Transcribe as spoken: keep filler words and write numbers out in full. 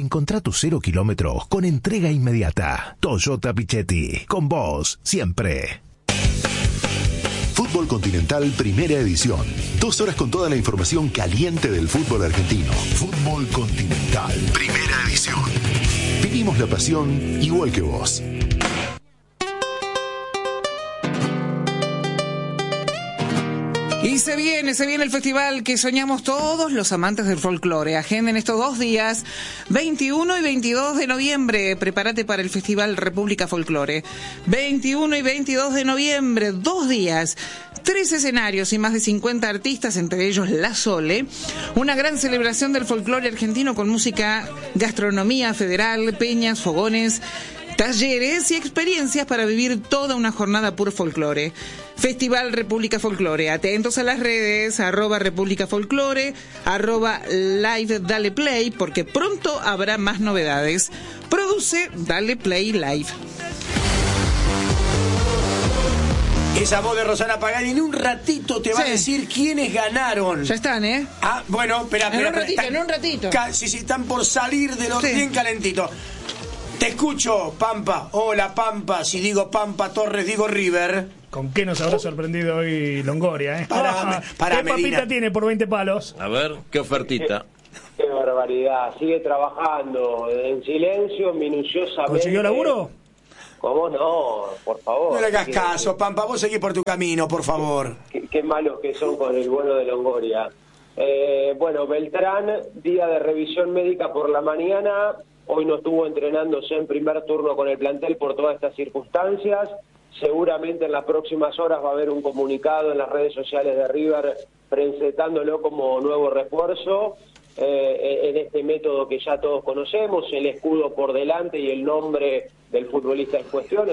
Encontrá tus cero kilómetros con entrega inmediata. Toyota Pichetti, con vos siempre. Fútbol Continental Primera Edición. Dos horas con toda la información caliente del fútbol argentino. Fútbol Continental Primera Edición. Vivimos la pasión igual que vos. Y se viene, se viene el festival que soñamos todos los amantes del folclore. Agenden estos dos días, veintiuno y veintidós de noviembre. Prepárate para el Festival República Folclore. veintiuno y veintidós de noviembre, dos días. Tres escenarios y más de cincuenta artistas, entre ellos La Sole. Una gran celebración del folclore argentino con música, gastronomía federal, peñas, fogones, talleres y experiencias para vivir toda una jornada puro folclore. Festival República Folclore. Atentos a las redes, arroba República Folclore, arroba Live Dale Play, porque pronto habrá más novedades. Produce Dale Play Live. Esa voz de Rosana Pagani en un ratito te va sí. a decir quiénes ganaron. Ya están, ¿eh? Ah, bueno, espera, espera. En un ratito, están, en un ratito. Sí, sí, están por salir de los sí. bien calentitos. Te escucho, Pampa. Hola, Pampa. Si digo Pampa Torres, digo River. ¿Con qué nos habrá sorprendido hoy Longoria, eh? Pará, pará, ¿Qué Medina. papita tiene por veinte palos? A ver, ¿qué ofertita? Qué, qué barbaridad. Sigue trabajando en silencio, minuciosamente. ¿Consiguió laburo? ¿Cómo no? Por favor. No le hagas caso, Pampa. Vos seguís por tu camino, por favor. Qué, qué malos que son con el vuelo de Longoria. Eh, bueno, Beltrán, día de revisión médica por la mañana. Hoy no estuvo entrenándose en primer turno con el plantel por todas estas circunstancias. Seguramente en las próximas horas va a haber un comunicado en las redes sociales de River presentándolo como nuevo refuerzo eh, en este método que ya todos conocemos, el escudo por delante y el nombre del futbolista en cuestión.